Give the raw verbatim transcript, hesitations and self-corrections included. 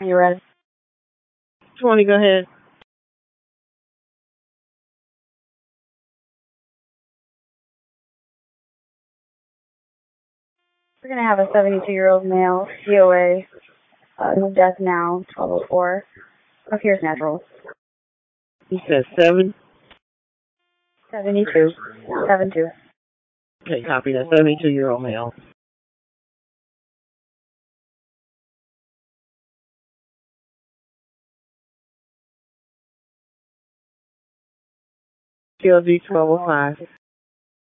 Are you ready? twenty, go ahead. We're going to have a seventy-two-year-old male, C O A, uh, who's death now, twelve oh four. Appears natural. You said seven? seventy-two. seventy-two. Okay, copy that. seventy-two-year-old male. T L Z twelve oh five.